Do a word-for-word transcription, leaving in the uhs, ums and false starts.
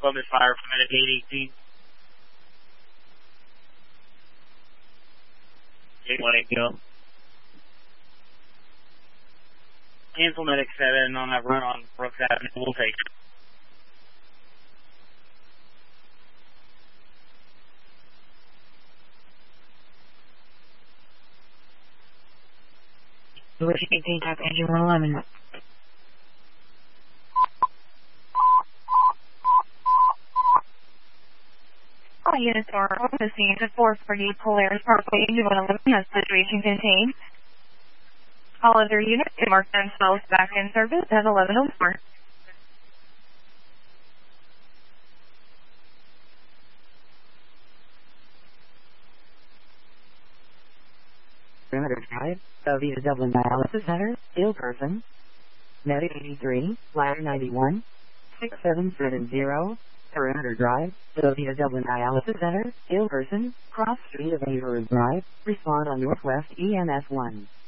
Club is fire from minute eight eighteen. eight one eight, go. Cancel medic seven on that run on Brooks Avenue. We'll take it. Wish you could take up engine one eleven. All units are on the scene at four forty Polaris Parkway, engine one eleven has situation contained. All other units can mark themselves back in service at eleven oh four. Perimeter Drive, Avita Dublin Dialysis Center, ill person. Medic eighty-three, ladder ninety-one, six seven seven zero, Perimeter Drive, Avita Dublin Dialysis Center, ill person, cross street of Avery Drive, respond on Northwest E M S one.